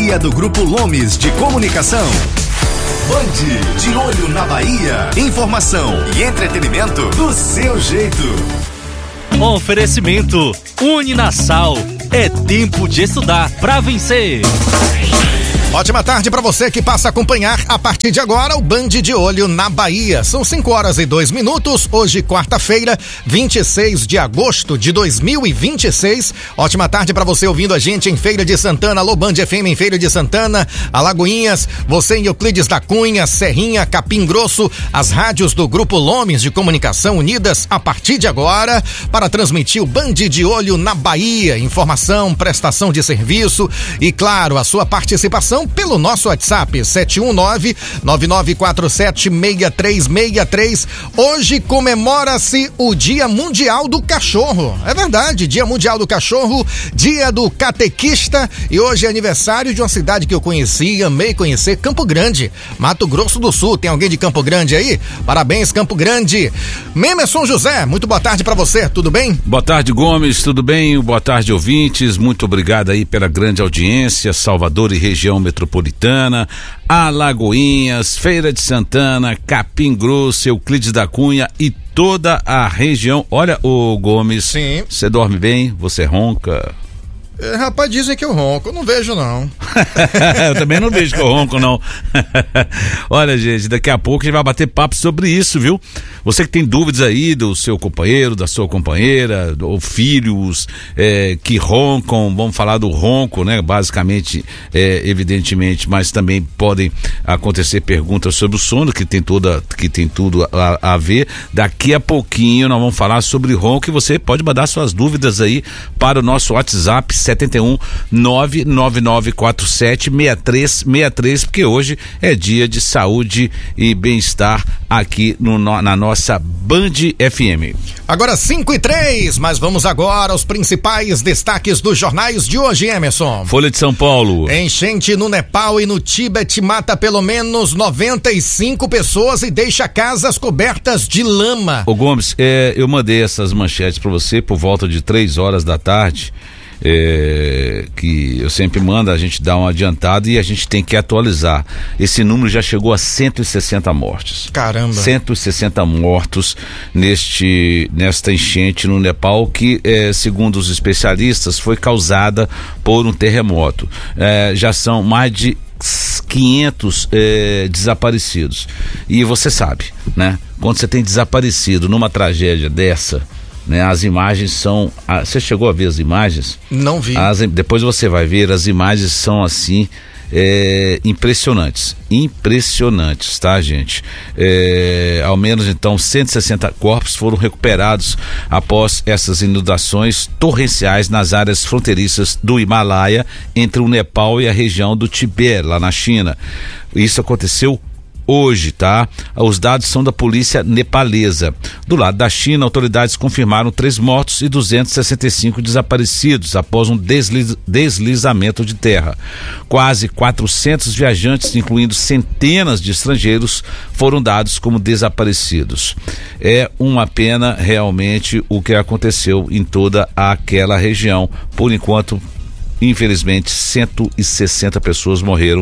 parceria do Grupo Lomes de Comunicação. Band de Olho na Bahia. Informação e entretenimento do seu jeito. Oferecimento Uninasal. É tempo de estudar pra vencer. Ótima tarde para você que passa a acompanhar a partir de agora o Band de Olho na Bahia. São 5h02, hoje quarta-feira, 26 de agosto de 2026. Ótima tarde para você ouvindo a gente em Feira de Santana, alô Band FM em Feira de Santana, Alagoinhas, você em Euclides da Cunha, Serrinha, Capim Grosso, as rádios do Grupo Lomes de Comunicação unidas a partir de agora para transmitir o Band de Olho na Bahia. Informação, prestação de serviço e, claro, a sua participação pelo nosso WhatsApp 719-9947-6363. Hoje comemora-se o Dia Mundial do Cachorro. É verdade, Dia Mundial do Cachorro, Dia do Catequista, e hoje é aniversário de uma cidade que eu conheci, amei conhecer, Campo Grande, Mato Grosso do Sul. Tem alguém de Campo Grande aí? Parabéns, Campo Grande. Memerson José, muito boa tarde pra você, tudo bem? Boa tarde, Gomes, tudo bem? Boa tarde, ouvintes, muito obrigado aí pela grande audiência, Salvador e região metropolitana, Alagoinhas, Feira de Santana, Capim Grosso, Euclides da Cunha e toda a região. Olha, ô Gomes, sim, você dorme bem? Você ronca? Rapaz, dizem que eu ronco, eu não vejo não. Eu também não vejo que eu ronco não. Olha, gente, daqui a pouco a gente vai bater papo sobre isso, viu? Você que tem dúvidas aí do seu companheiro, da sua companheira, ou filhos que roncam, vamos falar do ronco, né? Basicamente, evidentemente, mas também podem acontecer perguntas sobre o sono, que tem tudo a ver. Daqui a pouquinho nós vamos falar sobre ronco e você pode mandar suas dúvidas aí para o nosso WhatsApp 71999476363, porque hoje é dia de saúde e bem-estar aqui na nossa Band FM. Agora 5h03, mas vamos agora aos principais destaques dos jornais de hoje, Emerson. Folha de São Paulo. Enchente no Nepal e no Tíbete mata pelo menos 95 pessoas e deixa casas cobertas de lama. Ô Gomes, eu mandei essas manchetes para você por volta de 3h da tarde. Que eu sempre mando, a gente dá uma adiantada e a gente tem que atualizar. Esse número já chegou a 160 mortes. Caramba! 160 mortos nesta enchente no Nepal, que segundo os especialistas foi causada por um terremoto. Já são mais de 500 desaparecidos. E você sabe, né? Quando você tem desaparecido numa tragédia dessa, né, as imagens são... Você chegou a ver as imagens? Não vi. Depois você vai ver, as imagens são assim, impressionantes, tá, gente? Ao menos então 160 corpos foram recuperados após essas inundações torrenciais nas áreas fronteiriças do Himalaia, entre o Nepal e a região do Tibete, lá na China. Isso aconteceu hoje, tá? Os dados são da polícia nepalesa. Do lado da China, autoridades confirmaram 3 mortos e 265 desaparecidos após um deslizamento de terra. Quase 400 viajantes, incluindo centenas de estrangeiros, foram dados como desaparecidos. É uma pena realmente o que aconteceu em toda aquela região. Por enquanto, infelizmente 160 pessoas morreram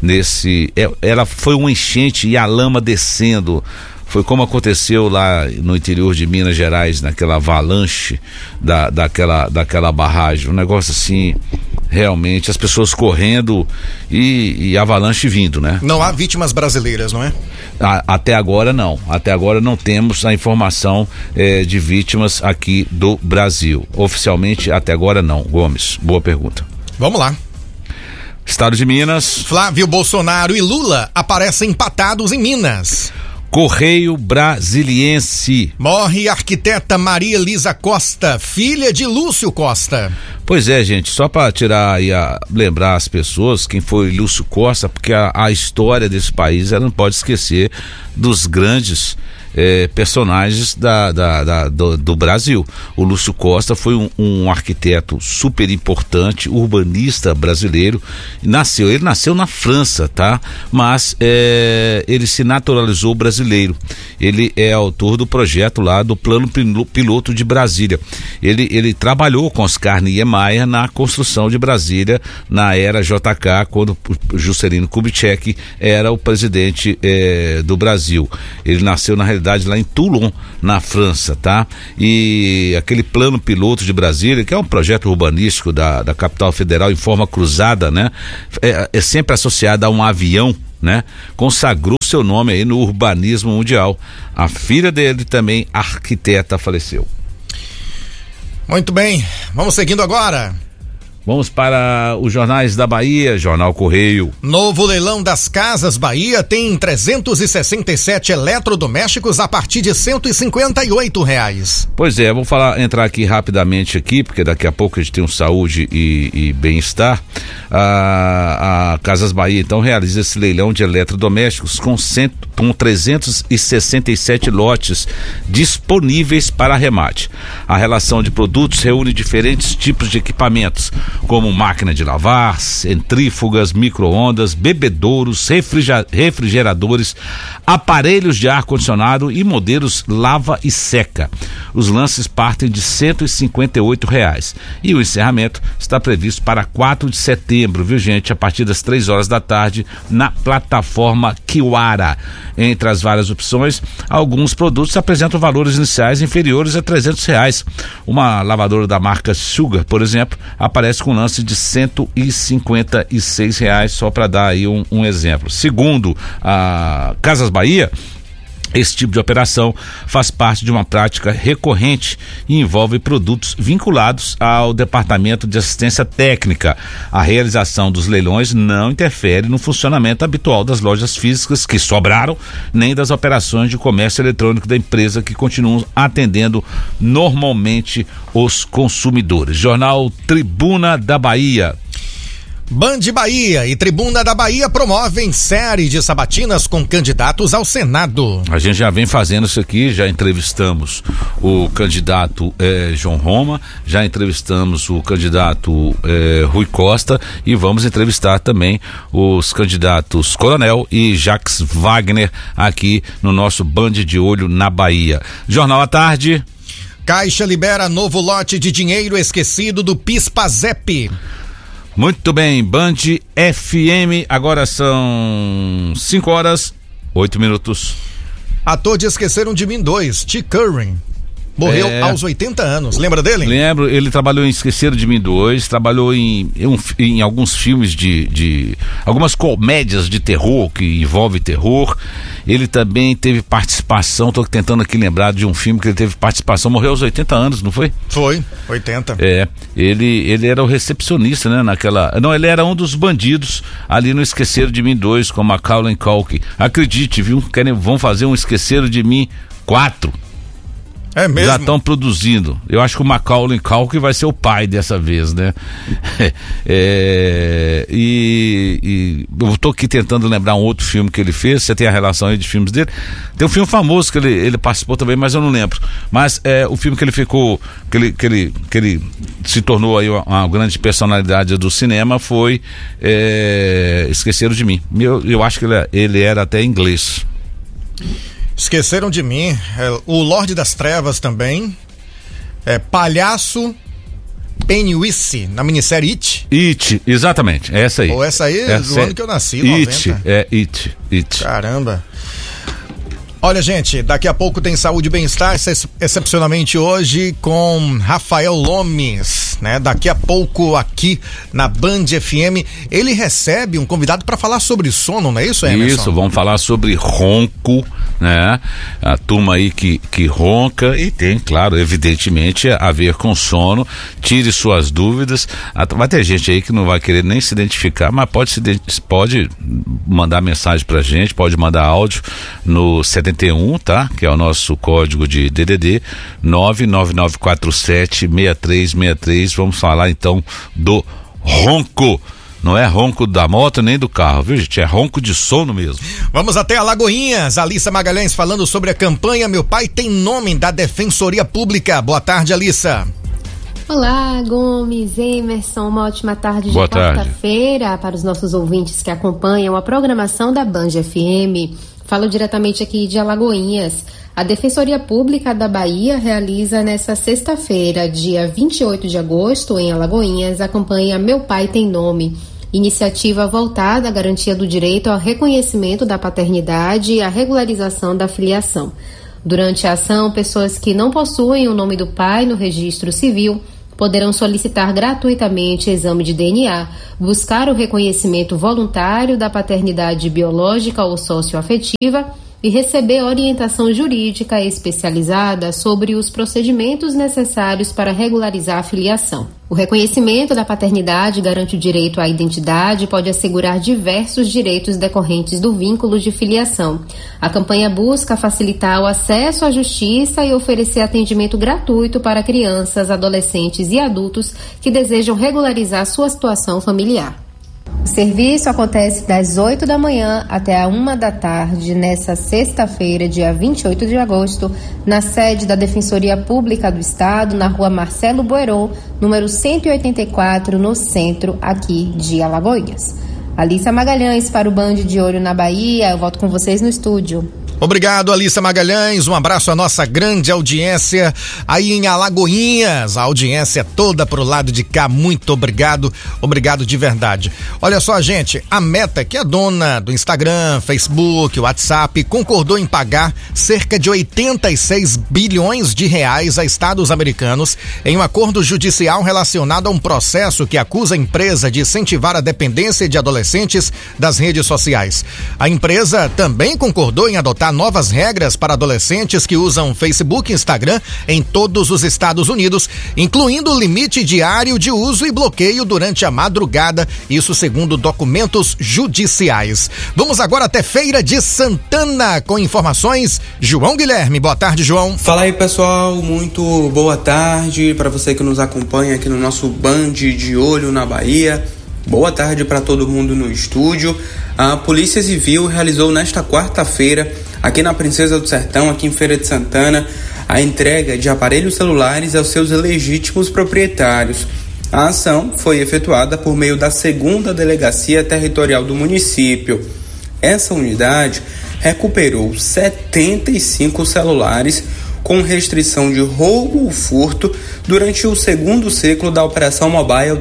ela foi uma enchente e a lama descendo. Foi como aconteceu lá no interior de Minas Gerais, naquela avalanche daquela barragem. Um negócio assim, realmente, as pessoas correndo e avalanche vindo, né? Não há vítimas brasileiras, não é? Até agora não. Até agora não temos a informação de vítimas aqui do Brasil. Oficialmente, até agora não. Gomes, boa pergunta. Vamos lá. Estado de Minas. Flávio Bolsonaro e Lula aparecem empatados em Minas. Correio Brasiliense. Morre arquiteta Maria Elisa Costa, filha de Lúcio Costa. Pois é, gente, só para tirar e lembrar as pessoas quem foi Lúcio Costa, porque a história desse país, ela não pode esquecer dos grandes personagens do Brasil. O Lúcio Costa foi um arquiteto super importante, urbanista brasileiro. Ele nasceu na França, tá? Mas ele se naturalizou brasileiro. Ele é autor do projeto lá do Plano Piloto de Brasília. Ele trabalhou com Oscar Niemeyer na construção de Brasília na era JK, quando Juscelino Kubitschek era o presidente do Brasil. Ele nasceu na realidade lá em Toulon, na França, tá? E aquele Plano Piloto de Brasília, que é um projeto urbanístico da capital federal em forma cruzada, né? É sempre associado a um avião, né? Consagrou seu nome aí no urbanismo mundial. A filha dele também, arquiteta, faleceu. Muito bem, vamos seguindo agora. Vamos para os jornais da Bahia, Jornal Correio. Novo leilão das Casas Bahia tem 367 eletrodomésticos a partir de R$158. Pois é, vou entrar aqui rapidamente aqui, porque daqui a pouco a gente tem um saúde e bem-estar. A Casas Bahia então realiza esse leilão de eletrodomésticos com 367 lotes disponíveis para arremate. A relação de produtos reúne diferentes tipos de equipamentos, como máquina de lavar, centrífugas, micro-ondas, bebedouros, refrigeradores, aparelhos de ar-condicionado e modelos lava e seca. Os lances partem de R$158 e o encerramento está previsto para 4 de setembro, viu, gente? A partir das 3 horas da tarde na plataforma Kiwara. Entre as várias opções, alguns produtos apresentam valores iniciais inferiores a R$300. Uma lavadora da marca Sugar, por exemplo, aparece com lance de R$156, só para dar aí um exemplo. Segundo a Casas Bahia, esse tipo de operação faz parte de uma prática recorrente e envolve produtos vinculados ao Departamento de Assistência Técnica. A realização dos leilões não interfere no funcionamento habitual das lojas físicas que sobraram, nem das operações de comércio eletrônico da empresa, que continuam atendendo normalmente os consumidores. Jornal Tribuna da Bahia. Band Bahia e Tribuna da Bahia promovem série de sabatinas com candidatos ao Senado. A gente já vem fazendo isso aqui, já entrevistamos o candidato João Roma, já entrevistamos o candidato Rui Costa e vamos entrevistar também os candidatos Coronel e Jacques Wagner aqui no nosso Band de Olho na Bahia. Jornal à tarde. Caixa libera novo lote de dinheiro esquecido do PIS/PASEP. Muito bem, Band FM, agora são 5:08. Ator de Esqueceram de Mim 2, T. Curran, morreu aos 80 anos, lembra dele? Lembro, ele trabalhou em Esqueceram de Mim 2, trabalhou em alguns filmes de algumas comédias de terror, que envolve terror. Ele também teve participação, estou tentando aqui lembrar de um filme que ele teve participação, morreu aos 80 anos, não foi? Foi, 80. Ele era o recepcionista, né, não, ele era um dos bandidos ali no Esqueceram de Mim 2, com Macaulay Culkin. Acredite, viu, vão fazer um Esqueceram de Mim 4. É mesmo? Já estão produzindo. Eu acho que o Macaulay Culkin vai ser o pai dessa vez, né? E eu tô aqui tentando lembrar um outro filme que ele fez. Você tem a relação aí de filmes dele? Tem um filme famoso que ele participou também, mas eu não lembro. Mas o filme que ele ficou, que ele se tornou aí uma grande personalidade do cinema foi Esqueceram de Mim. Eu acho que ele era até inglês. Esqueceram de Mim, o Lorde das Trevas também, Palhaço Pennywise, na minissérie It. It, exatamente, essa aí. Ou essa aí do ano que eu nasci, 90. It. Caramba. Olha, gente, daqui a pouco tem Saúde e Bem-Estar, excepcionalmente hoje com Rafael Lomes, né? Daqui a pouco aqui na Band FM, ele recebe um convidado para falar sobre sono, não é isso, Emerson? Isso, vamos falar sobre ronco, né? A turma aí que ronca e tem, claro, evidentemente a ver com sono. Tire suas dúvidas. Vai ter gente aí que não vai querer nem se identificar, mas pode mandar mensagem pra gente, pode mandar áudio no 71, tá? Que é o nosso código de DDD 99947-6363. Vamos falar então do ronco. Não é ronco da moto nem do carro, viu, gente? É ronco de sono mesmo. Vamos até Alagoinhas. Alissa Magalhães falando sobre a campanha Meu Pai Tem Nome da Defensoria Pública. Boa tarde, Alissa. Olá, Gomes, Emerson, uma ótima tarde de quarta-feira para os nossos ouvintes que acompanham a programação da Band FM. Falo diretamente aqui de Alagoinhas. A Defensoria Pública da Bahia realiza nesta sexta-feira, dia 28 de agosto, em Alagoinhas, a campanha Meu Pai Tem Nome. Iniciativa voltada à garantia do direito ao reconhecimento da paternidade e à regularização da filiação. Durante a ação, pessoas que não possuem o nome do pai no registro civil poderão solicitar gratuitamente exame de DNA, buscar o reconhecimento voluntário da paternidade biológica ou socioafetiva e receber orientação jurídica especializada sobre os procedimentos necessários para regularizar a filiação. O reconhecimento da paternidade garante o direito à identidade e pode assegurar diversos direitos decorrentes do vínculo de filiação. A campanha busca facilitar o acesso à justiça e oferecer atendimento gratuito para crianças, adolescentes e adultos que desejam regularizar sua situação familiar. O serviço acontece das 8 da manhã até a 1 da tarde, nesta sexta-feira, dia 28 de agosto, na sede da Defensoria Pública do Estado, na rua Marcelo Boeron, número 184, no centro aqui de Alagoinhas. Alissa Magalhães para o Band de Olho na Bahia. Eu volto com vocês no estúdio. Obrigado, Alissa Magalhães, um abraço à nossa grande audiência aí em Alagoinhas, a audiência toda pro lado de cá, muito obrigado de verdade. Olha só, gente, a Meta, que é dona do Instagram, Facebook, WhatsApp, concordou em pagar cerca de 86 bilhões de reais a estados americanos em um acordo judicial relacionado a um processo que acusa a empresa de incentivar a dependência de adolescentes das redes sociais. A empresa também concordou em adotar novas regras para adolescentes que usam Facebook e Instagram em todos os Estados Unidos, incluindo o limite diário de uso e bloqueio durante a madrugada, isso segundo documentos judiciais. Vamos agora até Feira de Santana com informações. João Guilherme, boa tarde, João. Fala aí, pessoal, muito boa tarde para você que nos acompanha aqui no nosso Band de Olho na Bahia. Boa tarde para todo mundo no estúdio. A Polícia Civil realizou nesta quarta-feira, aqui na Princesa do Sertão, aqui em Feira de Santana, a entrega de aparelhos celulares aos seus legítimos proprietários. A ação foi efetuada por meio da 2ª Delegacia Territorial do município. Essa unidade recuperou 75 celulares com restrição de roubo ou furto durante o 2º ciclo da Operação Mobile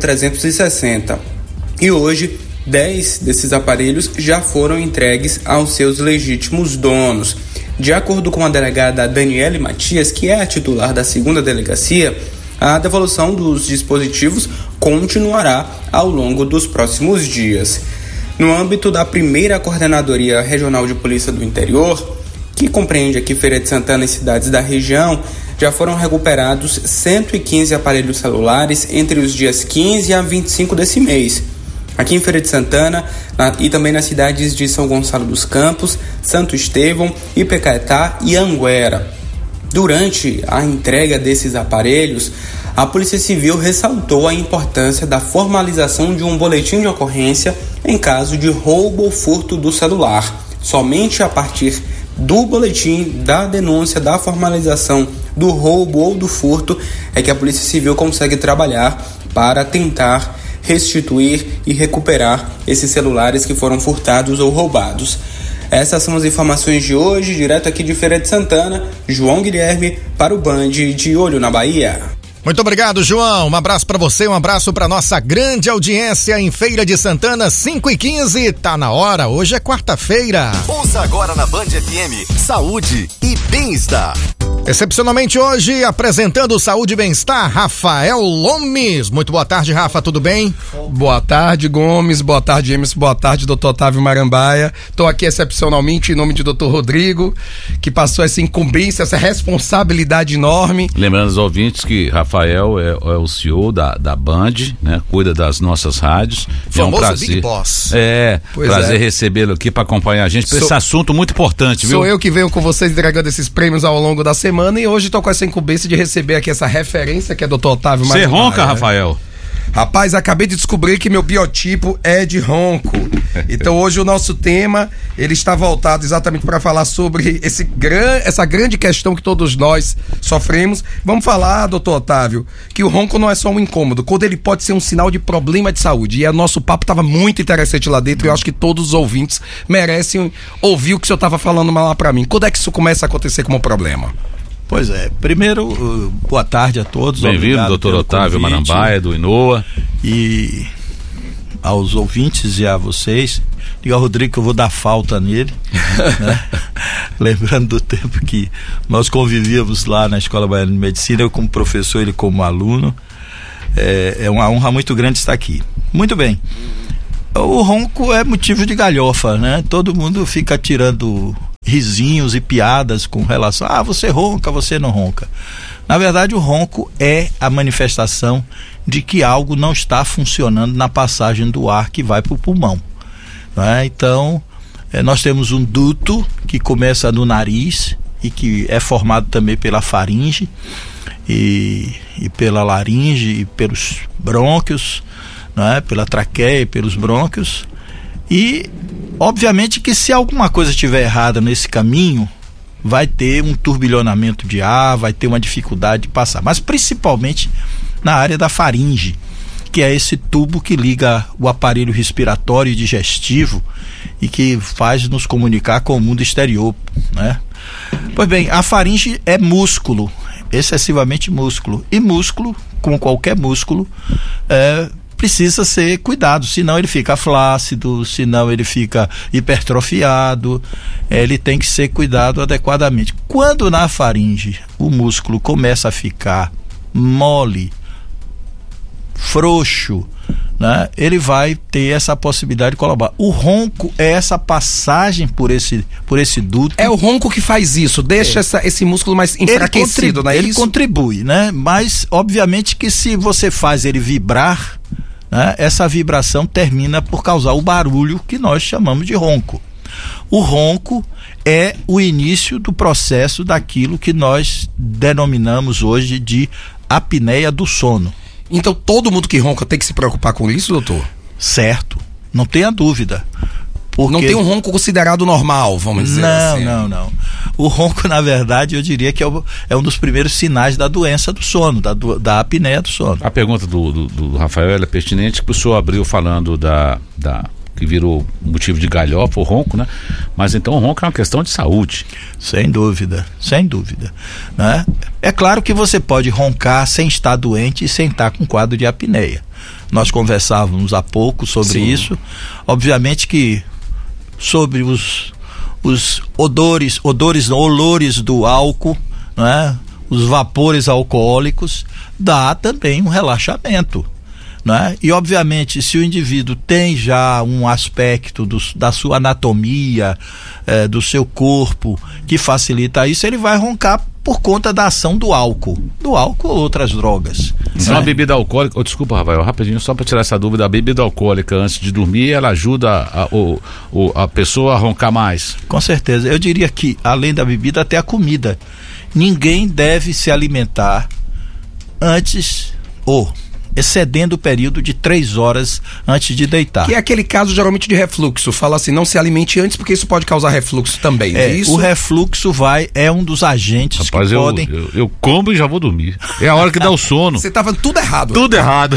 360. E hoje, 10 desses aparelhos já foram entregues aos seus legítimos donos. De acordo com a delegada Daniele Matias, que é a titular da 2ª Delegacia, a devolução dos dispositivos continuará ao longo dos próximos dias. No âmbito da 1ª Coordenadoria Regional de Polícia do Interior, que compreende aqui Feira de Santana e cidades da região, já foram recuperados 115 aparelhos celulares entre os dias 15 a 25 desse mês. Aqui em Feira de Santana e também nas cidades de São Gonçalo dos Campos, Santo Estevão, Ipecaetá e Anguera. Durante a entrega desses aparelhos, a Polícia Civil ressaltou a importância da formalização de um boletim de ocorrência em caso de roubo ou furto do celular. Somente a partir do boletim, da denúncia, da formalização do roubo ou do furto é que a Polícia Civil consegue trabalhar para tentar restituir e recuperar esses celulares que foram furtados ou roubados. Essas são as informações de hoje, direto aqui de Feira de Santana. João Guilherme para o Band de Olho na Bahia. Muito obrigado, João. Um abraço para você, um abraço para nossa grande audiência em Feira de Santana, 5h15. Tá na hora, hoje é quarta-feira. Ouça agora na Band FM, Saúde e Bem-Estar. Excepcionalmente hoje, apresentando Saúde e Bem-Estar, Rafael Lomes. Muito boa tarde, Rafa, tudo bem? Boa tarde, Gomes, boa tarde, Emerson, boa tarde, doutor Otávio Marambaia. Estou aqui excepcionalmente em nome de doutor Rodrigo, que passou essa incumbência, essa responsabilidade enorme. Lembrando aos ouvintes que Rafael é o CEO da Band, né? Cuida das nossas rádios. Famoso é um prazer. Big Boss. Prazer recebê-lo aqui para acompanhar a gente por esse assunto muito importante, viu? Sou eu que venho com vocês entregando esses prêmios ao longo da semana e hoje estou com essa incumbência de receber aqui essa referência que é doutor Otávio Marambaia. Você ronca, Rafael? Rapaz, acabei de descobrir que meu biotipo é de ronco. Então hoje o nosso tema, ele está voltado exatamente para falar sobre essa grande questão que todos nós sofremos. Vamos falar, doutor Otávio, que o ronco não é só um incômodo, quando ele pode ser um sinal de problema de saúde. E o nosso papo estava muito interessante lá dentro, e eu acho que todos os ouvintes merecem ouvir o que o senhor estava falando lá para mim. Quando é que isso começa a acontecer como problema? Pois é, primeiro, boa tarde a todos. Bem-vindo, doutor Otávio Marambaia, do INOA. E aos ouvintes e a vocês, diga ao Rodrigo que eu vou dar falta nele, né? Lembrando do tempo que nós convivíamos lá na Escola Baiana de Medicina, eu como professor, ele como aluno. É uma honra muito grande estar aqui. Muito bem. O ronco é motivo de galhofa, né? Todo mundo fica tirando risinhos e piadas com relação a você ronca, você não ronca. Na verdade, o ronco é a manifestação de que algo não está funcionando na passagem do ar que vai para o pulmão, né? Então, nós temos um duto que começa no nariz e que é formado também pela faringe e pela laringe e pelos brônquios, né? Pela traqueia e pelos brônquios. E obviamente que se alguma coisa estiver errada nesse caminho, vai ter um turbilhonamento de ar, vai ter uma dificuldade de passar, mas principalmente na área da faringe, que é esse tubo que liga o aparelho respiratório e digestivo e que faz nos comunicar com o mundo exterior, né? Pois bem, a faringe é músculo, excessivamente músculo, e músculo, como qualquer músculo, precisa ser cuidado, senão ele fica flácido, senão ele fica hipertrofiado, ele tem que ser cuidado adequadamente. Quando na faringe o músculo começa a ficar mole, frouxo, né, ele vai ter essa possibilidade de colaborar. O ronco é essa passagem por esse duto. É o ronco que faz isso, deixa esse músculo mais enfraquecido, né? Ele contribui, né? Mas obviamente que se você faz ele vibrar, né, essa vibração termina por causar o barulho que nós chamamos de ronco. O ronco é o início do processo daquilo que nós denominamos hoje de apneia do sono. Então todo mundo que ronca tem que se preocupar com isso, doutor? Certo, não tenha dúvida. Porque... Não tem um ronco considerado normal, vamos dizer assim. Não. O ronco, na verdade, eu diria que é um dos primeiros sinais da doença do sono, da apneia do sono. A pergunta do Rafael é pertinente, que o senhor abriu falando que virou motivo de galhofa, o ronco, né? Mas então o ronco é uma questão de saúde. Sem dúvida, né? É claro que você pode roncar sem estar doente e sem estar com quadro de apneia. Nós conversávamos há pouco sobre isso. Obviamente que sobre os olores do álcool, né? Os vapores alcoólicos, dá também um relaxamento, né? E obviamente se o indivíduo tem já um aspecto da sua anatomia, do seu corpo que facilita isso, ele vai roncar por conta da ação do álcool ou outras drogas. Se uma bebida alcoólica, desculpa, Rafael, rapidinho, só para tirar essa dúvida, a bebida alcoólica antes de dormir, ela ajuda a pessoa a roncar mais? Com certeza, eu diria que além da bebida, até a comida. Ninguém deve se alimentar antes excedendo o período de 3 horas antes de deitar. Que é aquele caso geralmente de refluxo. Fala assim, não se alimente antes porque isso pode causar refluxo também. O refluxo é um dos agentes. Rapaz, que podem... eu como e já vou dormir. É a hora que dá o sono. Você estava tudo errado. Tudo errado.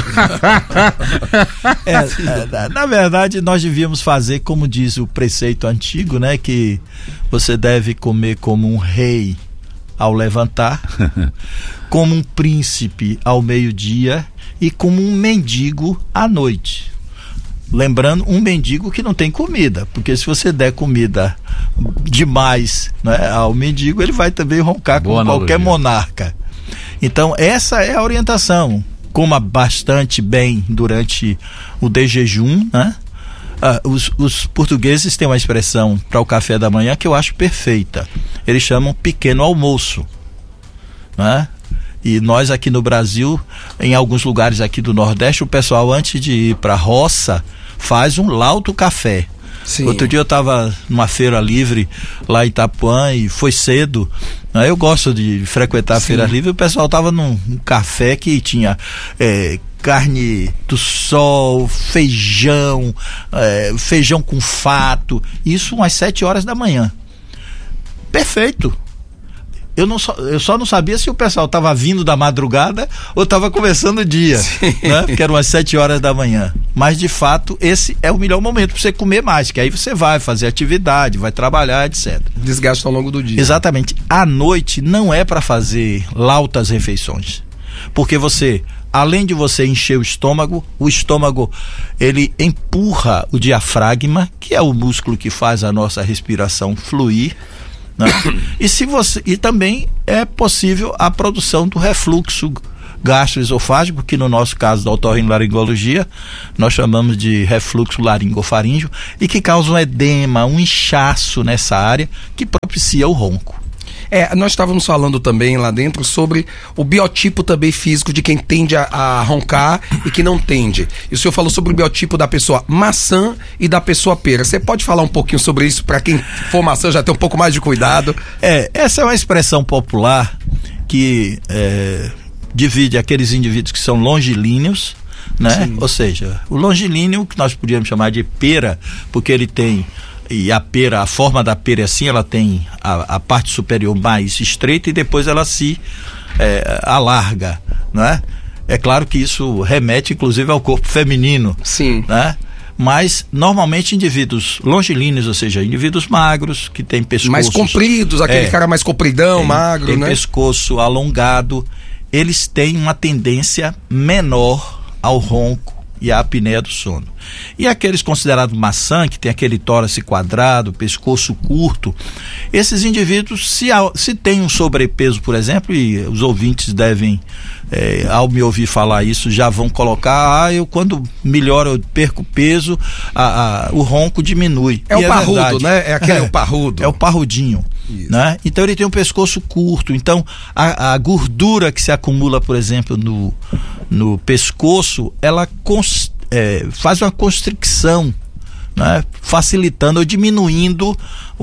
Na verdade, nós devíamos fazer como diz o preceito antigo, né? Que você deve comer como um rei ao levantar, como um príncipe ao meio-dia e como um mendigo à noite. Lembrando, um mendigo que não tem comida, porque se você der comida demais, né, ao mendigo, ele vai também roncar como qualquer monarca. Então essa é a orientação. Coma bastante bem durante o jejum, né? Os portugueses têm uma expressão para o café da manhã que eu acho perfeita. Eles chamam pequeno almoço, né? E nós aqui no Brasil, em alguns lugares aqui do Nordeste, o pessoal antes de ir para a roça faz um lauto café. Sim. Outro dia eu estava numa feira livre lá em Itapuã e foi cedo, eu gosto de frequentar a feira livre, e o pessoal estava num café que tinha carne do sol, feijão, feijão com fato, isso às 7 horas da manhã. Perfeito. Eu só não sabia se o pessoal estava vindo da madrugada ou estava começando o dia, né? Porque eram às 7 horas da manhã. Mas, de fato, esse é o melhor momento para você comer mais, que aí você vai fazer atividade, vai trabalhar, etc. Desgaste ao longo do dia. Exatamente. À noite não é para fazer lautas refeições. Porque além de você encher o estômago, ele empurra o diafragma, que é o músculo que faz a nossa respiração fluir, né? E também é possível a produção do refluxo gastroesofágico, que no nosso caso da otorrinolaringologia nós chamamos de refluxo laringofaríngeo, e que causa um edema, um inchaço nessa área que propicia o ronco. Nós estávamos falando também lá dentro sobre o biotipo também físico de quem tende a roncar e que não tende. E o senhor falou sobre o biotipo da pessoa maçã e da pessoa pera. Você pode falar um pouquinho sobre isso para quem for maçã já ter um pouco mais de cuidado? Essa é uma expressão popular que divide aqueles indivíduos que são longilíneos, né? Sim. Ou seja, o longilíneo, que nós podíamos chamar de pera, porque ele tem... E a forma da pera é assim, ela tem a parte superior mais estreita e depois ela se alarga, né? É claro que isso remete inclusive ao corpo feminino. Sim. Né? Mas normalmente indivíduos longilíneos, ou seja, indivíduos magros, que têm pescoços mais compridos, aquele cara mais compridão, magro, tem né? Pescoço alongado, eles têm uma tendência menor ao ronco e a apneia do sono. E aqueles considerados maçã, que tem aquele tórax quadrado, pescoço curto, esses indivíduos, se tem um sobrepeso, por exemplo, e os ouvintes devem, ao me ouvir falar isso, já vão colocar, quando melhora, eu perco peso, o ronco diminui. É o parrudo, verdade, né? É aquele parrudo. É o parrudinho. Né? Então ele tem um pescoço curto, então a gordura que se acumula, por exemplo, no pescoço, ela faz uma constricção, né? Facilitando ou diminuindo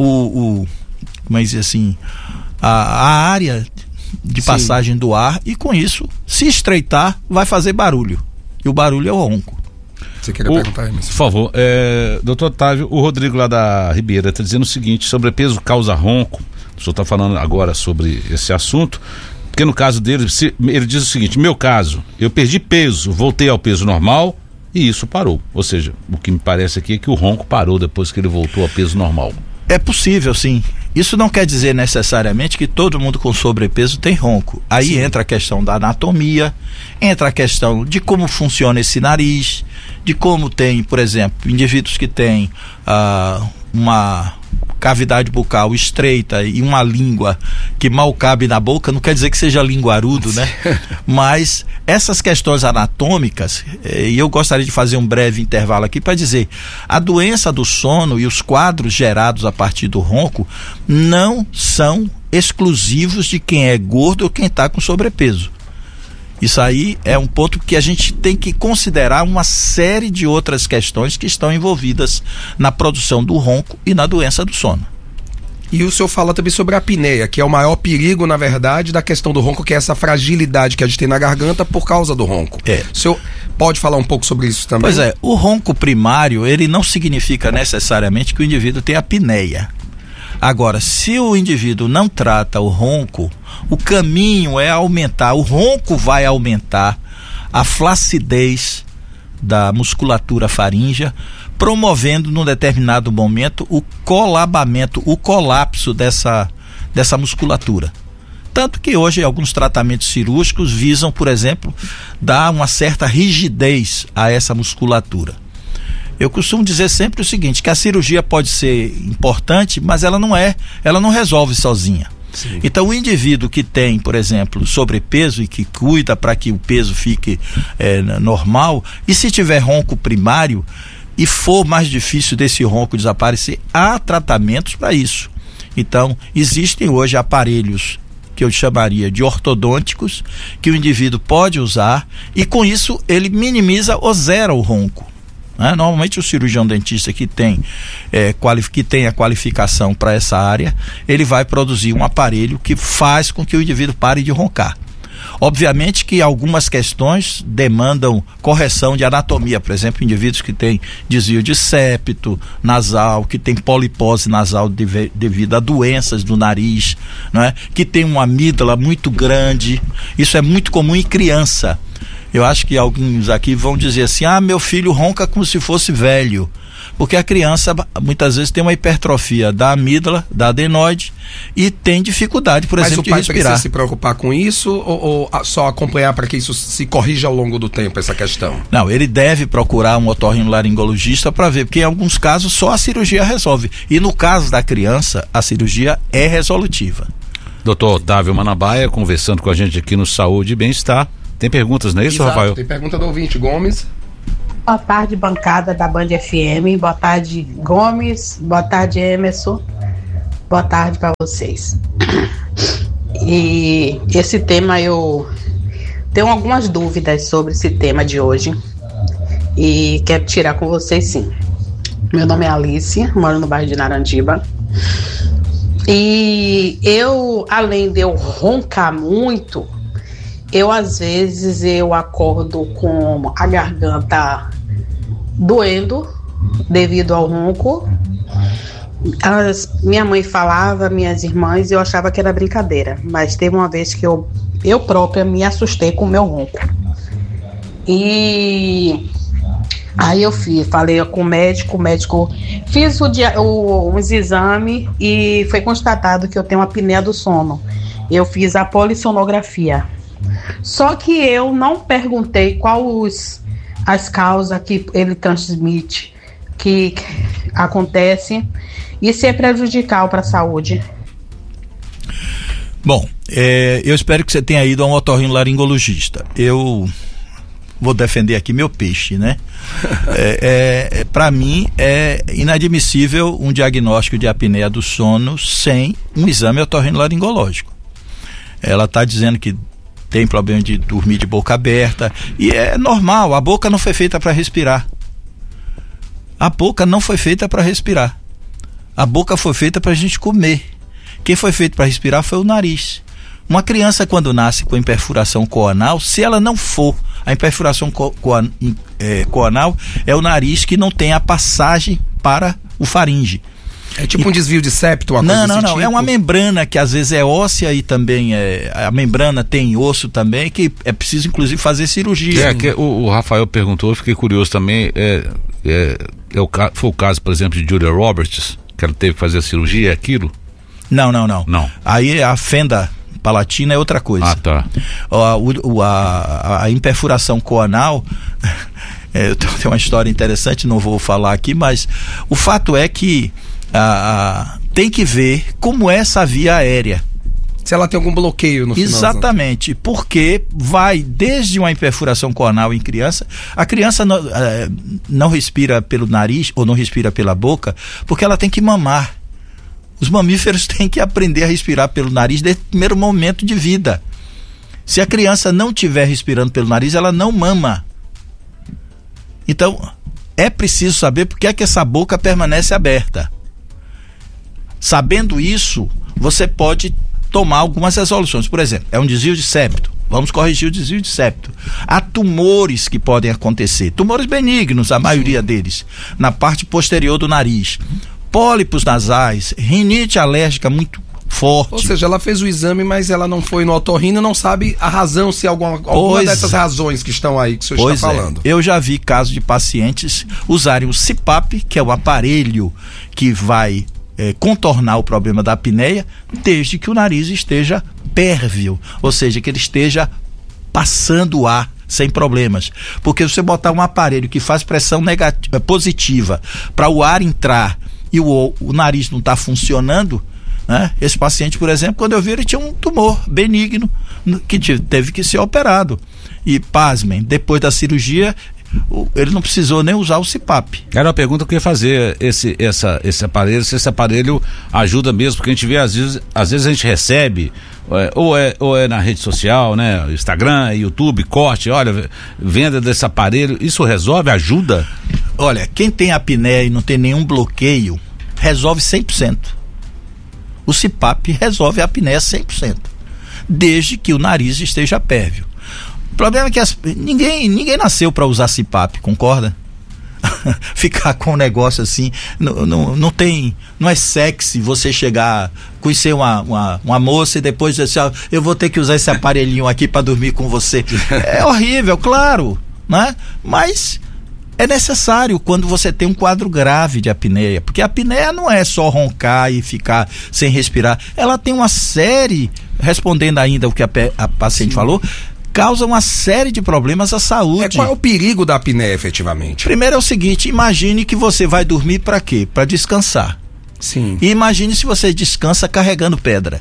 como é dizer assim, a área de passagem do ar, e com isso, se estreitar, vai fazer barulho, e o barulho é o ronco. Você queria perguntar, Hermes? Por favor, doutor Otávio, o Rodrigo lá da Ribeira está dizendo o seguinte: sobrepeso causa ronco. O senhor está falando agora sobre esse assunto, porque no caso dele, ele diz o seguinte: meu caso, eu perdi peso, voltei ao peso normal e isso parou. Ou seja, o que me parece aqui é que o ronco parou depois que ele voltou ao peso normal. É possível, sim. Isso não quer dizer necessariamente que todo mundo com sobrepeso tem ronco. Aí sim, entra a questão da anatomia, entra a questão de como funciona esse nariz, de como tem, por exemplo, indivíduos que têm uma cavidade bucal estreita e uma língua que mal cabe na boca, não quer dizer que seja linguarudo, né? Mas essas questões anatômicas, e eu gostaria de fazer um breve intervalo aqui para dizer, a doença do sono e os quadros gerados a partir do ronco não são exclusivos de quem é gordo ou quem está com sobrepeso. Isso aí é um ponto que a gente tem que considerar uma série de outras questões que estão envolvidas na produção do ronco e na doença do sono. E o senhor fala também sobre a apneia, que é o maior perigo, na verdade, da questão do ronco, que é essa fragilidade que a gente tem na garganta por causa do ronco. O senhor pode falar um pouco sobre isso também? Pois é, o ronco primário, ele não significa necessariamente que o indivíduo tem apneia. Agora, se o indivíduo não trata o ronco, o caminho é aumentar, o ronco vai aumentar a flacidez da musculatura faríngea, promovendo num determinado momento o colabamento, o colapso dessa musculatura. Tanto que hoje alguns tratamentos cirúrgicos visam, por exemplo, dar uma certa rigidez a essa musculatura. Eu costumo dizer sempre o seguinte, que a cirurgia pode ser importante, mas ela não resolve sozinha. Sim. Então o indivíduo que tem, por exemplo, sobrepeso e que cuida para que o peso fique normal, e se tiver ronco primário e for mais difícil desse ronco desaparecer, há tratamentos para isso. Então existem hoje aparelhos que eu chamaria de ortodônticos, que o indivíduo pode usar, e com isso ele minimiza ou zera o ronco. Normalmente o cirurgião dentista que tem a qualificação para essa área, ele vai produzir um aparelho que faz com que o indivíduo pare de roncar. Obviamente que algumas questões demandam correção de anatomia, por exemplo, indivíduos que têm desvio de septo nasal, que têm polipose nasal devido a doenças do nariz, né? Que tem uma amígdala muito grande. Isso é muito comum em criança. Eu acho que alguns aqui vão dizer assim: meu filho ronca como se fosse velho. Porque a criança muitas vezes tem uma hipertrofia da amígdala, da adenoide, e tem dificuldade, por exemplo, de respirar. Mas o pai precisa se preocupar com isso ou só acompanhar para que isso se corrija ao longo do tempo, essa questão? Não, ele deve procurar um otorrinolaringologista para ver, porque em alguns casos só a cirurgia resolve. E no caso da criança, a cirurgia é resolutiva. Doutor Otávio Manabaia conversando com a gente aqui no Saúde e Bem-Estar. Tem perguntas, não é isso, Exato, Rafael? Tem pergunta do ouvinte, Gomes. Boa tarde, bancada da Band FM. Boa tarde, Gomes. Boa tarde, Emerson. Boa tarde para vocês. E esse tema, eu tenho algumas dúvidas sobre esse tema de hoje e quero tirar com vocês, sim. Meu nome é Alice, moro no bairro de Narandiba. E eu, além de eu roncar muito, às vezes eu acordo com a garganta doendo devido ao ronco. Minha mãe falava, minhas irmãs, e eu achava que era brincadeira. Mas teve uma vez que eu própria me assustei com o meu ronco. E aí eu falei com o médico fiz uns exames e foi constatado que eu tenho uma apneia do sono. Eu fiz a polissonografia. Só que eu não perguntei quais as causas que ele transmite, que acontece, e se é prejudicial para a saúde. Bom, eu espero que você tenha ido a um otorrinolaringologista. Eu vou defender aqui meu peixe, né? Para mim é inadmissível um diagnóstico de apneia do sono sem um exame otorrinolaringológico. Ela está dizendo que tem problema de dormir de boca aberta, e é normal, a boca não foi feita para respirar. A boca não foi feita para respirar. A boca foi feita para a gente comer. Quem foi feito para respirar foi o nariz. Uma criança, quando nasce com imperfuração coanal, se ela não for, a imperfuração coanal é o nariz que não tem a passagem para o faringe. É tipo um desvio de septo, uma coisa desse tipo? É uma membrana que às vezes é óssea e também a membrana tem osso também, que é preciso inclusive fazer cirurgia. O Rafael perguntou, eu fiquei curioso também, foi o caso, por exemplo, de Julia Roberts, que ela teve que fazer a cirurgia, é aquilo? Não. Aí a fenda palatina é outra coisa. Ah, tá. A imperfuração coanal, eu tenho uma história interessante, não vou falar aqui, mas o fato é que tem que ver como é essa via aérea. Se ela tem algum bloqueio no final. Exatamente, porque vai desde uma imperfuração coanal em criança. A criança não respira pelo nariz ou não respira pela boca porque ela tem que mamar. Os mamíferos têm que aprender a respirar pelo nariz desde o primeiro momento de vida. Se a criança não estiver respirando pelo nariz, ela não mama. Então, é preciso saber por que é que essa boca permanece aberta. Sabendo isso, você pode tomar algumas resoluções. Por exemplo, é um desvio de septo. Vamos corrigir o desvio de septo. Há tumores que podem acontecer. Tumores benignos, a maioria deles, na parte posterior do nariz. Pólipos nasais, rinite alérgica muito forte. Ou seja, ela fez o exame, mas ela não foi no otorrino, não sabe a razão, se alguma dessas razões que estão aí, que o senhor está falando. Eu já vi casos de pacientes usarem o CPAP, que é o aparelho que vai contornar o problema da apneia, desde que o nariz esteja pérvio, ou seja, que ele esteja passando ar sem problemas. Porque se você botar um aparelho que faz pressão positiva para o ar entrar e o nariz não está funcionando, né? Esse paciente, por exemplo, quando eu vi, ele tinha um tumor benigno que teve que ser operado. E pasmem, depois da cirurgia ele não precisou nem usar o CPAP. Era uma pergunta que eu ia fazer, esse aparelho, se esse aparelho ajuda mesmo, porque a gente vê, às vezes a gente recebe, ou é na rede social, né, Instagram, YouTube, corte, olha, venda desse aparelho, isso resolve, ajuda? Olha, quem tem apneia e não tem nenhum bloqueio, resolve 100%. O CPAP resolve a apneia 100%. desde que o nariz esteja pérvio. O problema é que ninguém nasceu para usar CPAP, concorda? Ficar com um negócio assim, não é sexy você chegar, conhecer uma moça e depois dizer assim, eu vou ter que usar esse aparelhinho aqui para dormir com você. É horrível, claro, né? Mas é necessário quando você tem um quadro grave de apneia, porque a apneia não é só roncar e ficar sem respirar, ela tem uma série, respondendo ainda o que a paciente falou, causa uma série de problemas à saúde. Qual é o perigo da apneia, efetivamente? Primeiro é o seguinte, imagine que você vai dormir para quê? Para descansar. Sim. E imagine se você descansa carregando pedra.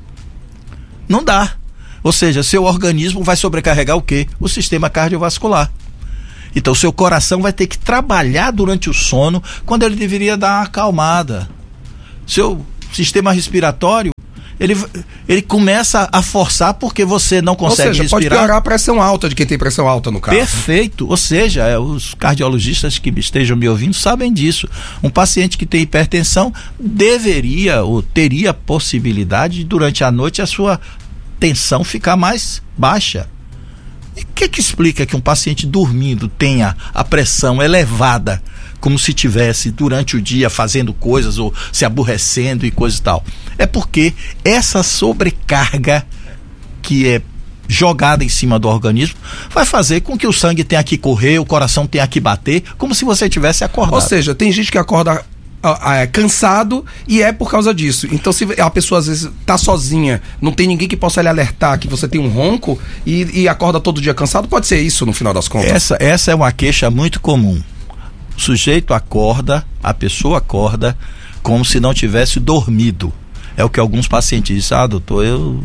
Não dá. Ou seja, seu organismo vai sobrecarregar o quê? O sistema cardiovascular. Então, seu coração vai ter que trabalhar durante o sono, quando ele deveria dar uma acalmada. Seu sistema respiratório, ele começa a forçar porque você não consegue respirar. Pode piorar a pressão alta de quem tem pressão alta no caso. Perfeito. Ou seja, os cardiologistas que estejam me ouvindo sabem disso. Um paciente que tem hipertensão deveria ou teria a possibilidade de, durante a noite, a sua tensão ficar mais baixa. E o que explica que um paciente dormindo tenha a pressão elevada, como se tivesse durante o dia fazendo coisas ou se aborrecendo e coisa e tal? É porque essa sobrecarga que é jogada em cima do organismo vai fazer com que o sangue tenha que correr, o coração tenha que bater, como se você tivesse acordado. Ou seja, tem gente que acorda cansado e é por causa disso. Então, se a pessoa às vezes tá sozinha, não tem ninguém que possa lhe alertar que você tem um ronco e acorda todo dia cansado, pode ser isso no final das contas? Essa é uma queixa muito comum. O sujeito acorda, a pessoa acorda como se não tivesse dormido. É o que alguns pacientes dizem, doutor,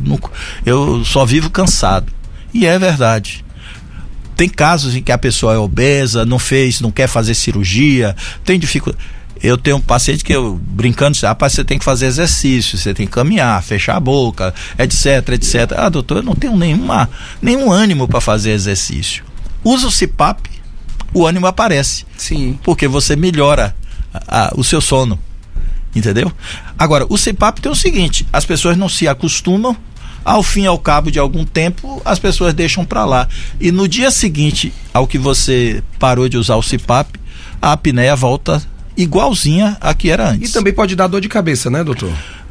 eu só vivo cansado. E é verdade. Tem casos em que a pessoa é obesa, não quer fazer cirurgia, tem dificuldade. Eu tenho um paciente que eu, brincando, rapaz, você tem que fazer exercício, você tem que caminhar, fechar a boca, etc, etc. Doutor, eu não tenho nenhum ânimo para fazer exercício. Usa o CPAP, o ânimo aparece. Sim. Porque você melhora o seu sono. Entendeu? Agora, o CPAP tem o seguinte, as pessoas não se acostumam, ao fim e ao cabo de algum tempo, as pessoas deixam para lá. E no dia seguinte ao que você parou de usar o CPAP, a apneia volta igualzinha a que era antes. E também pode dar dor de cabeça, né, doutor?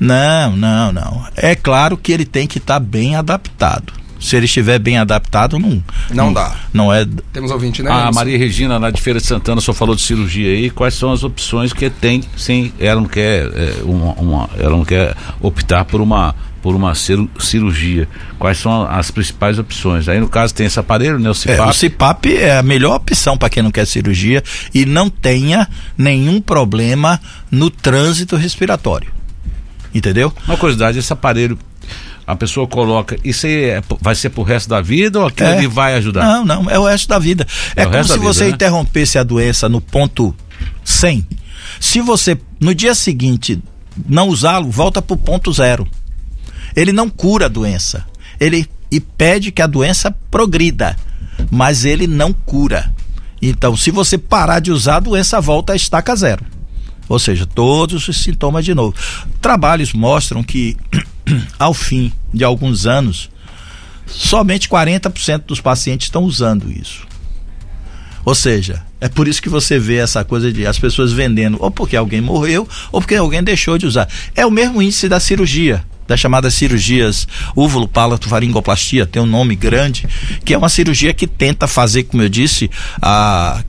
Não. É claro que ele tem que estar bem adaptado. Se ele estiver bem adaptado, não dá. Não é. Temos ouvinte, né? A Maria Regina, lá de Feira de Santana, só falou de cirurgia aí. Quais são as opções que tem? Sim, ela não quer ela não quer optar por uma cirurgia. Quais são as principais opções? Aí no caso tem esse aparelho, né? O CPAP. O CPAP é a melhor opção para quem não quer cirurgia e não tenha nenhum problema no trânsito respiratório. Entendeu? Uma curiosidade, esse aparelho a pessoa coloca, isso aí vai ser pro resto da vida ou aquilo ali vai ajudar? Não, é o resto da vida. É como se você interrompesse a doença no ponto 100. Se você, no dia seguinte, não usá-lo, volta pro ponto 0. Ele não cura a doença. Ele impede que a doença progrida, mas ele não cura. Então, se você parar de usar, a doença volta a estaca 0. Ou seja, todos os sintomas de novo. Trabalhos mostram que ao fim de alguns anos, somente 40% dos pacientes estão usando isso. Ou seja, é por isso que você vê essa coisa de as pessoas vendendo, ou porque alguém morreu, ou porque alguém deixou de usar. É o mesmo índice da cirurgia, das chamadas cirurgias úvulo-palato-faringoplastia, tem um nome grande, que é uma cirurgia que tenta fazer, como eu disse, a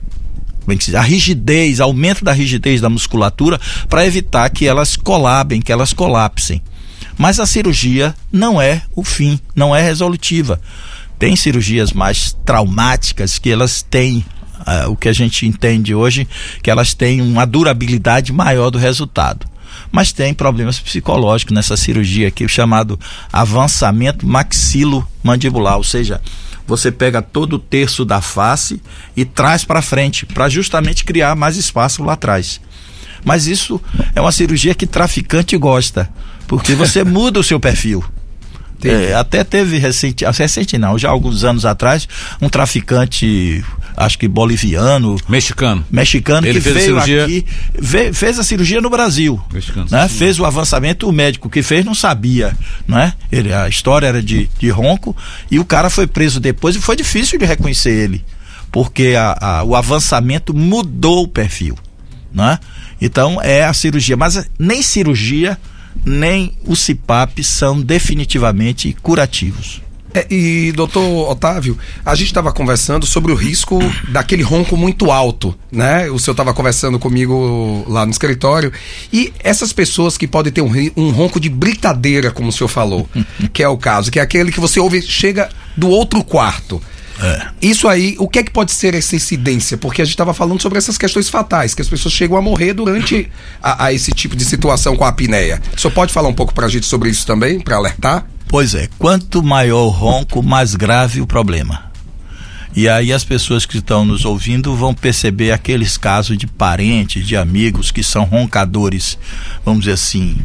rigidez, aumento da rigidez da musculatura para evitar que elas colabem, que elas colapsem. Mas a cirurgia não é o fim, não é resolutiva. Tem cirurgias mais traumáticas que elas têm, o que a gente entende hoje, que elas têm uma durabilidade maior do resultado. Mas tem problemas psicológicos nessa cirurgia aqui, chamado avançamento maxilomandibular, ou seja, você pega todo o terço da face e traz para frente, para justamente criar mais espaço lá atrás. Mas isso é uma cirurgia que traficante gosta, porque você muda o seu perfil. Até teve recente não, já há alguns anos atrás, um traficante, acho que boliviano, mexicano ele que fez veio a cirurgia... aqui, fez a cirurgia no Brasil, né? Fez o avançamento, o médico que fez não sabia, né? A história era de ronco, e o cara foi preso depois e foi difícil de reconhecer ele, porque o avançamento mudou o perfil, né? Então é a cirurgia, mas nem cirurgia nem o CPAP são definitivamente curativos. E doutor Otávio, a gente estava conversando sobre o risco daquele ronco muito alto, né? O senhor estava conversando comigo lá no escritório, e essas pessoas que podem ter um ronco de britadeira, como o senhor falou, que é o caso, que é aquele que você ouve, chega do outro quarto. Isso aí, o que é que pode ser essa incidência? Porque a gente estava falando sobre essas questões fatais, que as pessoas chegam a morrer durante a esse tipo de situação com a apneia. O senhor pode falar um pouco pra gente sobre isso também, para alertar? Pois é, quanto maior o ronco, mais grave o problema. E aí as pessoas que estão nos ouvindo vão perceber aqueles casos de parentes, de amigos que são roncadores, vamos dizer assim,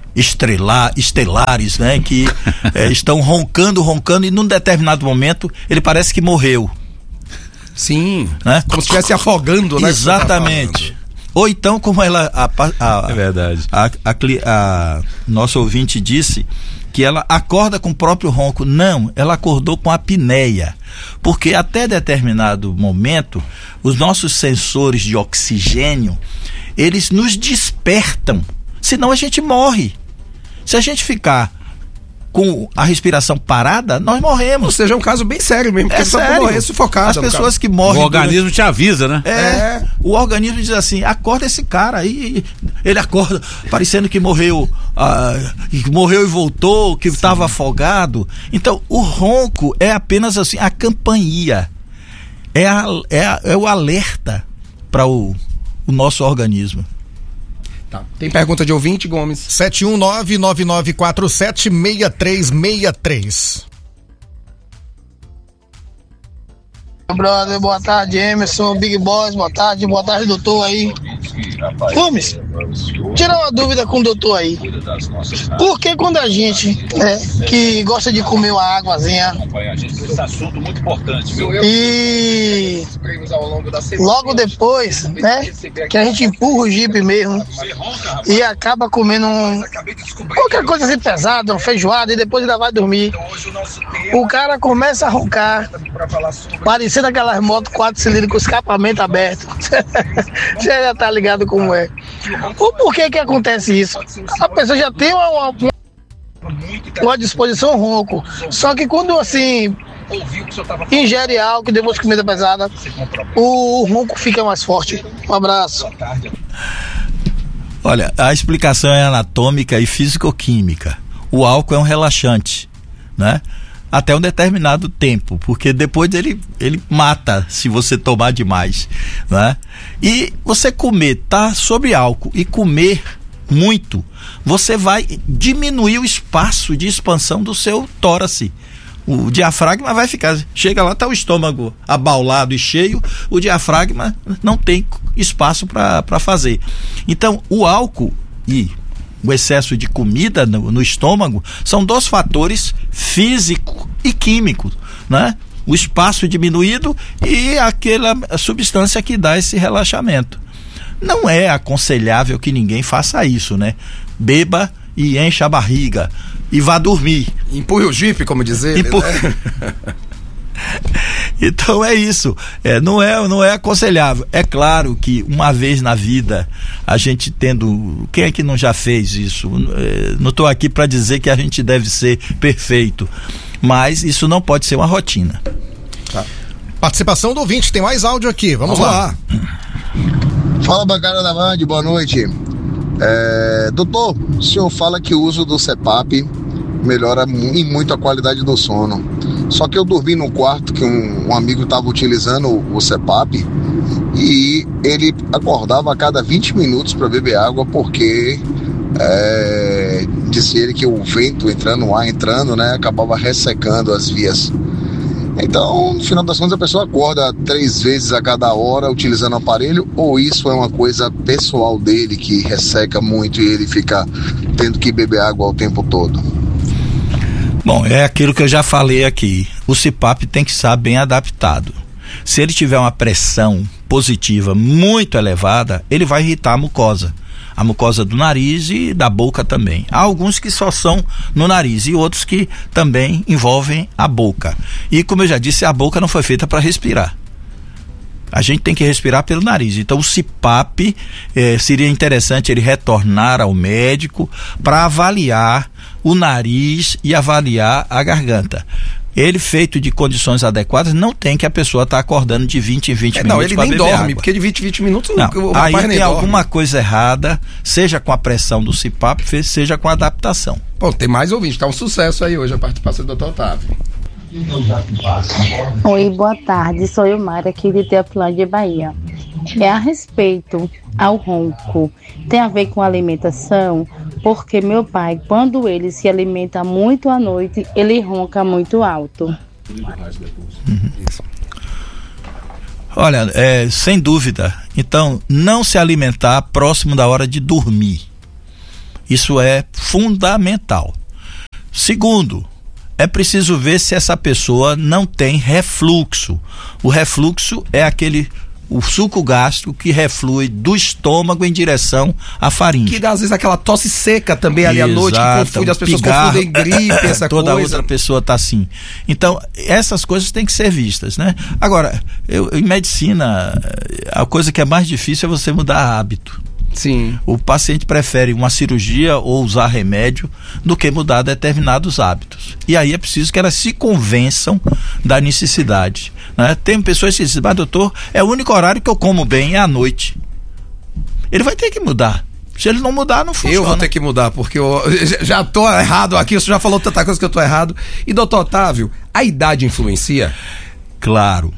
estelares, né? Que estão roncando e num determinado momento ele parece que morreu. Sim, né? Como se estivesse afogando, né? Exatamente. Ou então, como ela é verdade. A nossa ouvinte disse que ela acorda com o próprio ronco. Não, ela acordou com a apneia, porque até determinado momento os nossos sensores de oxigênio, eles nos despertam, senão a gente morre. Se a gente ficar com a respiração parada, nós morremos. Ou seja, é um caso bem sério mesmo, porque sério. Morrer sufocado. As pessoas que morrem... O organismo te avisa, né? O organismo diz assim, acorda esse cara aí. Ele acorda parecendo que morreu e voltou, que estava afogado. Então, o ronco é apenas assim, a campainha. É o alerta para o nosso organismo. Tá. Tem pergunta de ouvinte, Gomes? 71999476363. Brother, boa tarde, Emerson, Big Boss, boa tarde, doutor aí. Gomes, tirar uma dúvida com o doutor aí. Por que quando a gente que gosta de comer uma águazinha e logo depois, né, que a gente empurra o jipe mesmo e acaba comendo qualquer coisa assim pesada, uma feijoada, e depois ainda vai dormir, o cara começa a roncar, parecendo aquelas motos 4 cilindros com escapamento aberto. Você já tá ligado como é. Por que acontece isso? A pessoa já tem uma disposição ronco, só que quando assim ingere álcool, depois de comida pesada, o ronco fica mais forte. Um abraço. Olha, a explicação é anatômica e físico-química. O álcool é um relaxante, né? Até um determinado tempo, porque depois ele mata se você tomar demais, né? E você tá sobre álcool e comer muito, você vai diminuir o espaço de expansão do seu tórax. O diafragma vai ficar, chega lá, tá o estômago abaulado e cheio, o diafragma não tem espaço para fazer. Então, o álcool e o excesso de comida no estômago são dois fatores físico e químico, né? O espaço diminuído e aquela substância que dá esse relaxamento. Não é aconselhável que ninguém faça isso, né? Beba e encha a barriga e vá dormir. Empurre o jipe, como dizer. Né? Então é isso, não é aconselhável. É claro que uma vez na vida a gente tendo, quem é que não já fez isso? Não estou aqui para dizer que a gente deve ser perfeito, mas isso não pode ser uma rotina. Tá. Participação do ouvinte, tem mais áudio aqui, vamos lá. Fala, bancada da Band, boa noite. Doutor, o senhor fala que o uso do CPAP melhora muito a qualidade do sono. Só que eu dormi num quarto que um amigo estava utilizando o CPAP e ele acordava a cada 20 minutos para beber água, porque disse ele que o vento entrando, o ar entrando, né, acabava ressecando as vias. Então, no final das contas, a pessoa acorda 3 vezes a cada hora utilizando o aparelho, ou isso é uma coisa pessoal dele que resseca muito e ele fica tendo que beber água o tempo todo? Bom, é aquilo que eu já falei aqui. O CPAP tem que estar bem adaptado. Se ele tiver uma pressão positiva muito elevada, ele vai irritar a mucosa do nariz e da boca também. Há alguns que só são no nariz e outros que também envolvem a boca. E como eu já disse, a boca não foi feita para respirar. A gente tem que respirar pelo nariz. Então o CPAP seria interessante ele retornar ao médico para avaliar o nariz e avaliar a garganta. Ele feito de condições adequadas, não tem que a pessoa estar acordando de 20 em 20 minutos. Não, ele nem dorme, porque de 20 em 20 minutos não, o aí rapaz nem tem dorme. alguma coisa errada, seja com a pressão do CPAP, seja com a adaptação. Bom, tem mais ouvintes, tá um sucesso aí hoje a participação do Dr. Otávio. Oi, boa tarde, sou eu, Mara, aqui de Teoflândia, Bahia. A respeito ao ronco, tem a ver com alimentação? Porque meu pai, quando ele se alimenta muito à noite, ele ronca muito alto. Olha, sem dúvida. Então, não se alimentar próximo da hora de dormir. Isso é fundamental. Segundo, é preciso ver se essa pessoa não tem refluxo. O refluxo é o suco gástrico que reflui do estômago em direção à faringe. Que dá às vezes aquela tosse seca também ali à noite, que confunde, as pessoas confundem gripe, essa toda coisa. Outra pessoa tá assim. Então, essas coisas têm que ser vistas, né? Agora, em medicina, a coisa que é mais difícil é você mudar hábito. Sim. O paciente prefere uma cirurgia ou usar remédio do que mudar determinados hábitos. E aí é preciso que elas se convençam da necessidade, né? Tem pessoas que dizem, mas doutor, é o único horário que eu como bem é à noite. Ele vai ter que mudar. Se ele não mudar, não funciona. Eu vou ter que mudar, porque eu já tô errado aqui, você já falou tanta coisa que eu tô errado. E doutor Otávio, a idade influencia? Claro.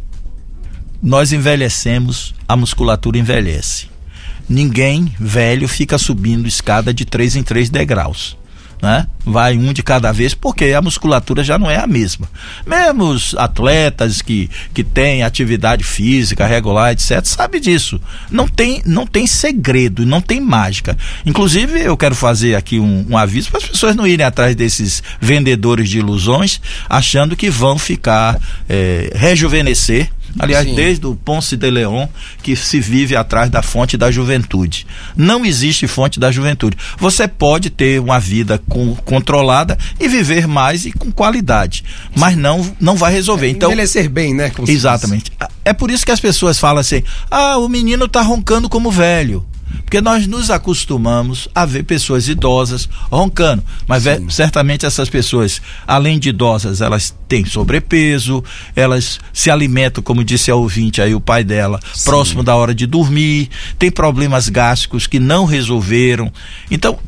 Nós envelhecemos, a musculatura envelhece. Ninguém velho fica subindo escada de 3 em 3 degraus, né? Vai um de cada vez, porque a musculatura já não é a mesma. Mesmo os atletas que têm atividade física regular, etc., sabe disso. Não tem segredo, não tem mágica. Inclusive, eu quero fazer aqui um aviso para as pessoas não irem atrás desses vendedores de ilusões, achando que vão ficar rejuvenescer. Aliás, sim, desde o Ponce de León, que se vive atrás da fonte da juventude. Não existe fonte da juventude. Você pode ter uma vida controlada e viver mais e com qualidade, mas não vai resolver. Então, envelhecer bem, né? Exatamente. É por isso que as pessoas falam assim, o menino tá roncando como velho. Porque nós nos acostumamos a ver pessoas idosas roncando, mas certamente essas pessoas, além de idosas, elas têm sobrepeso, elas se alimentam, como disse a ouvinte aí, o pai dela, próximo da hora de dormir, tem problemas gástricos que não resolveram. Então,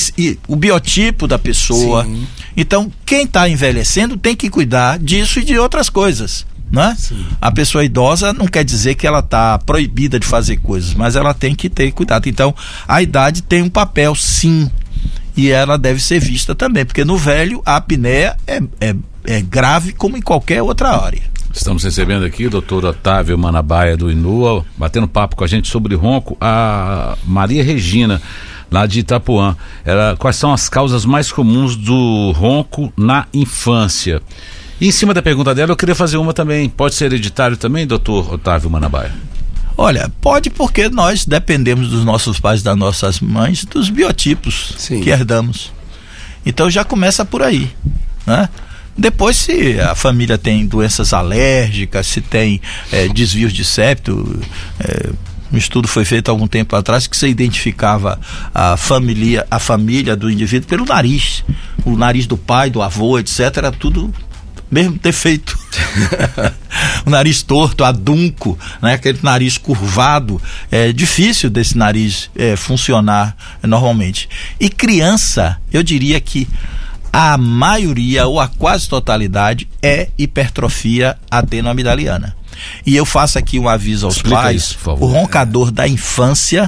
o biotipo da pessoa. Sim. Então, quem está envelhecendo tem que cuidar disso e de outras coisas. Né? A pessoa idosa não quer dizer que ela está proibida de fazer coisas, mas ela tem que ter cuidado. Então, a idade tem um papel, sim, e ela deve ser vista também, porque no velho a apneia é grave como em qualquer outra área. Estamos recebendo aqui o doutor Otávio Manabaia do INUA, batendo papo com a gente sobre ronco, a Maria Regina, lá de Itapuã. Quais são as causas mais comuns do ronco na infância? E em cima da pergunta dela, eu queria fazer uma também. Pode ser hereditário também, doutor Otávio Manabaia? Olha, pode, porque nós dependemos dos nossos pais, das nossas mães, dos biotipos que herdamos. Então já começa por aí, né? Depois, se a família tem doenças alérgicas, se tem desvios de septo, um estudo foi feito há algum tempo atrás que se identificava a família do indivíduo pelo nariz. O nariz do pai, do avô, etc., era tudo mesmo defeito. O nariz torto, adunco, né? Aquele nariz curvado, é difícil desse nariz funcionar normalmente. E criança, eu diria que a maioria ou a quase totalidade é hipertrofia adenoamidaliana. E eu faço aqui um aviso aos pais, isso, por favor. O roncador da infância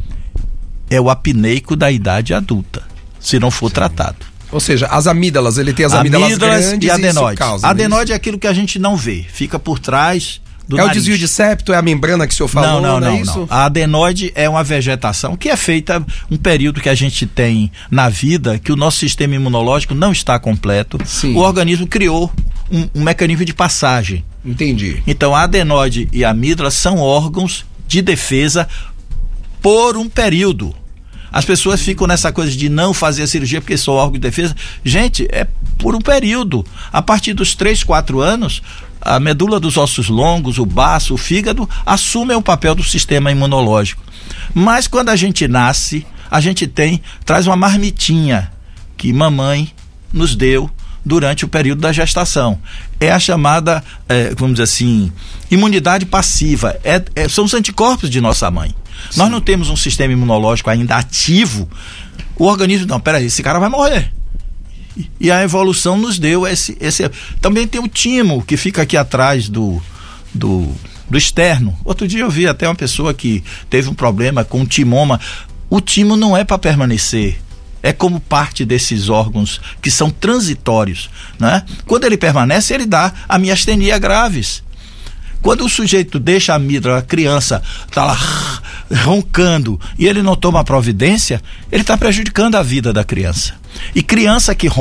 é o apneico da idade adulta, se não for tratado. Ou seja, as amígdalas, ele tem as amígdalas grandes e adenoide. Causa, adenoide é aquilo que a gente não vê, fica por trás nariz. O desvio de septo, é a membrana que o senhor falou? Não. É isso? A adenoide é uma vegetação que é feita um período que a gente tem na vida, que o nosso sistema imunológico não está completo. Sim. O organismo criou um mecanismo de passagem. Entendi. Então a adenoide e a amígdala são órgãos de defesa por um período. As pessoas ficam nessa coisa de não fazer a cirurgia porque são órgãos de defesa. Gente, é por um período. A partir dos 3, 4 anos, a medula dos ossos longos, o baço, o fígado assumem o papel do sistema imunológico. Mas quando a gente nasce, a gente traz uma marmitinha que mamãe nos deu durante o período da gestação. É a chamada, vamos dizer assim, imunidade passiva. São os anticorpos de nossa mãe. Sim. Nós não temos um sistema imunológico ainda ativo. O organismo, não, peraí, esse cara vai morrer. E a evolução nos deu esse. Também tem o timo, que fica aqui atrás do externo. Outro dia eu vi até uma pessoa que teve um problema com timoma. O timo não é para permanecer. É como parte desses órgãos que são transitórios, né? Quando ele permanece, ele dá a miastenia graves. Quando o sujeito deixa a amígdala, a criança está lá roncando e ele não toma providência, ele está prejudicando a vida da criança. E criança que ronca